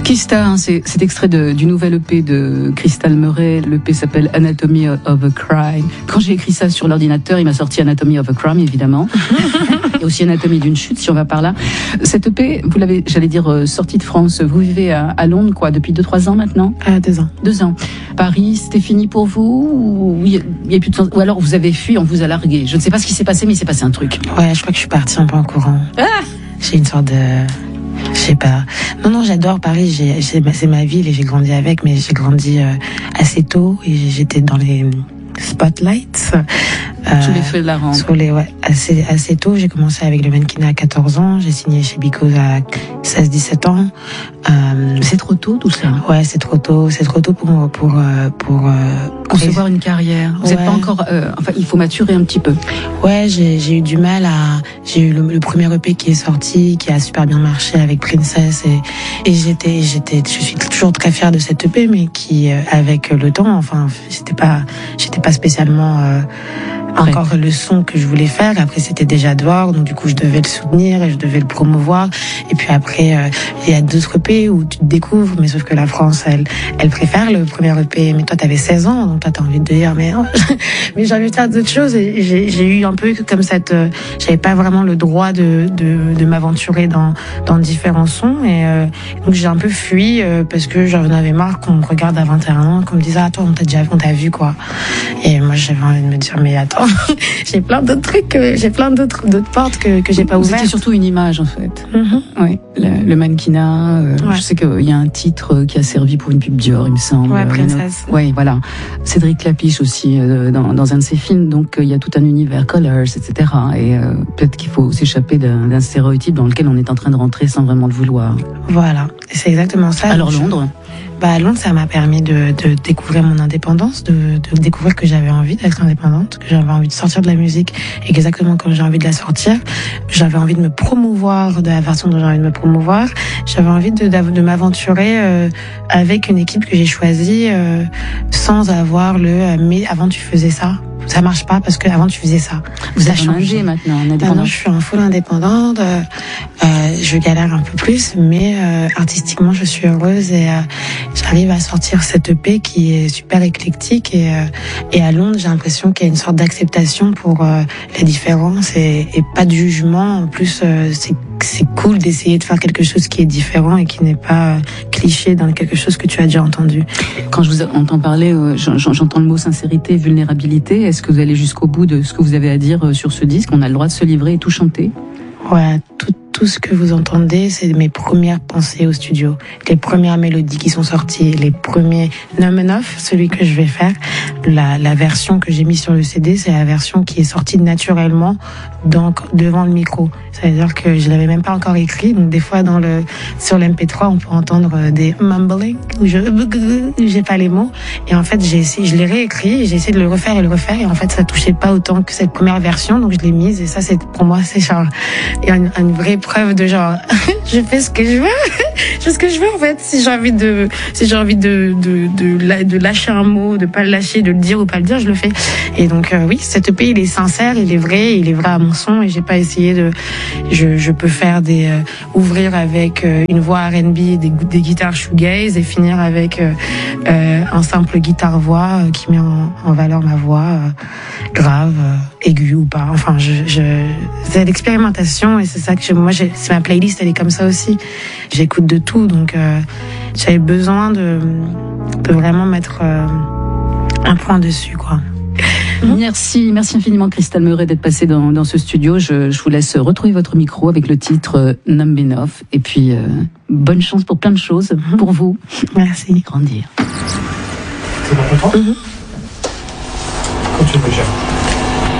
Kista, hein, c'est extrait du nouvel EP de Crystal Murray. L'EP s'appelle Anatomy of a Crime. Quand j'ai écrit ça sur l'ordinateur, il m'a sorti Anatomy of a Crime, évidemment. Et aussi Anatomie d'une chute, si on va par là. Cette EP, vous l'avez, j'allais dire, sortie de France. Vous vivez à Londres, quoi, depuis 2-3 ans maintenant? 2 ans. 2 ans. Paris, c'était fini pour vous? Ou il y a plus de sens, ou alors vous avez fui, on vous a largué? Je ne sais pas ce qui s'est passé, mais il s'est passé un truc. Ouais, je crois que je suis partie un peu en courant. J'ai une sorte de... Je sais pas. Non, j'adore Paris. C'est ma ville et j'ai grandi avec, mais j'ai grandi assez tôt et j'étais dans les spotlights. Tous les feux de la rampe. Assez tôt. J'ai commencé avec le mannequinat à 14 ans. J'ai signé chez Because à 16-17 ans. C'est trop tôt tout ça? Ouais, c'est trop tôt. C'est trop tôt pour concevoir une carrière. Vous n'êtes pas encore. Enfin, il faut maturer un petit peu. Ouais, j'ai eu du mal à. J'ai eu le premier EP qui est sorti, qui a super bien marché avec Princess et je suis toujours très fière de cette EP, mais qui avec le temps, enfin, j'étais pas spécialement encore le son que je voulais faire. Après, c'était déjà dehors, donc du coup, je devais le soutenir et je devais le promouvoir. Et puis après, il y a d'autres EP où tu te découvres, mais sauf que la France, elle préfère le premier EP. Mais toi, t'avais 16 ans, donc toi, t'as envie de dire, mais j'ai envie de faire d'autres choses. Et j'ai eu un peu comme cette, j'avais pas vraiment le droit de m'aventurer dans différents sons. Et donc, j'ai un peu fui parce que j'en avais marre qu'on me regarde à 21 ans, qu'on me dise, ah, toi, on t'a vu, quoi. Et moi, j'avais envie de me dire, mais attends, j'ai plein d'autres trucs, j'ai plein d'autres portes que j'ai pas ouvertes. C'était surtout une image, en fait. Mm-hmm. Oui, le mannequinat. Je sais qu'il y a un titre qui a servi pour une pub Dior, il me semble. Ouais, Princess. Oui, voilà. Cédric Clapiche aussi, dans un de ses films. Donc, il y a tout un univers, Colors, etc. Et peut-être qu'il faut s'échapper d'un stéréotype dans lequel on est en train de rentrer sans vraiment le vouloir. Voilà, c'est exactement ça. Alors, Londres? À Londres, ça m'a permis de découvrir mon indépendance, de découvrir que j'avais envie d'être indépendante, que j'avais envie de sortir de la musique exactement comme j'ai envie de la sortir. J'avais envie de me promouvoir de la façon dont j'ai envie de me promouvoir. J'avais envie de m'aventurer avec une équipe que j'ai choisie sans avoir mais avant tu faisais ça. Ça marche pas parce que avant tu faisais ça. Vous êtes changé maintenant, Maintenant, je suis en full indépendante. Je galère un peu plus, mais artistiquement, je suis heureuse et j'arrive à sortir cette EP qui est super éclectique et à Londres, j'ai l'impression qu'il y a une sorte d'acceptation pour les différences et pas de jugement. En plus, c'est cool d'essayer de faire quelque chose qui est différent et qui n'est pas cliché dans quelque chose que tu as déjà entendu. Quand je vous entends parler, j'entends le mot sincérité, vulnérabilité. Est-ce que vous allez jusqu'au bout de ce que vous avez à dire sur ce disque? On a le droit de se livrer et tout chanter? Ouais, tout ce que vous entendez, c'est mes premières pensées au studio. Les premières mélodies qui sont sorties, les premiers Numb Enough, celui que je vais faire. La version que j'ai mise sur le CD, c'est la version qui est sortie naturellement devant le micro. C'est-à-dire que je l'avais même pas encore écrit. Donc des fois sur l'MP3, on peut entendre des mumbling où j'ai pas les mots. Et en fait, je l'ai réécrit et j'ai essayé de le refaire. Et en fait, ça touchait pas autant que cette première version. Donc je l'ai mise et ça, pour moi, c'est genre, il y a une vraie preuve de genre, je fais ce que je veux. Je fais ce que je veux, en fait. Si j'ai envie de lâcher un mot, de pas le lâcher, de le dire ou pas le dire, je le fais. Et donc, oui, cet EP, il est sincère, il est vrai à mon son et j'ai pas essayé je peux faire ouvrir avec une voix R&B, des guitares shoegaze et finir avec un simple guitare-voix qui met en valeur ma voix grave, aiguë ou pas. Enfin, c'est l'expérimentation et c'est ça que c'est ma playlist, elle est comme ça aussi. J'écoute de tout, donc j'avais besoin de vraiment mettre un point dessus, quoi. Merci infiniment Crystal Murray d'être passée dans ce studio. Je vous laisse retrouver votre micro avec le titre Numb Enough. Et puis, bonne chance pour plein de choses, pour vous. Merci. Grandir. C'est bon pour toi? Quand tu veux, Jeff.